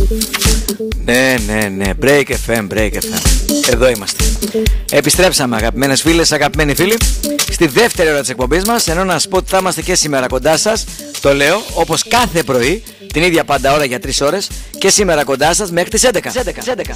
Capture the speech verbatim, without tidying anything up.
Ναι, ναι, ναι, Break εφ εμ, Break εφ εμ. Εδώ είμαστε. Επιστρέψαμε, αγαπημένες φίλες, αγαπημένοι φίλοι, στη δεύτερη ώρα της εκπομπής μας. Ενώ να σας πω ότι θα είμαστε και σήμερα κοντά σας. Το λέω, όπως κάθε πρωί, την ίδια πάντα ώρα για τρεις ώρες. Και σήμερα κοντά σας μέχρι τις έντεκα.